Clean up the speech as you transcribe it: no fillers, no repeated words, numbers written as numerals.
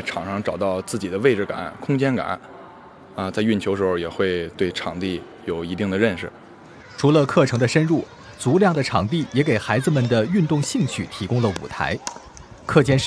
场上找到自己的位置感、空间感，在运球时候也会对场地有一定的认识。 除了课程的深入，足量的场地也给孩子们的运动兴趣提供了舞台。课间时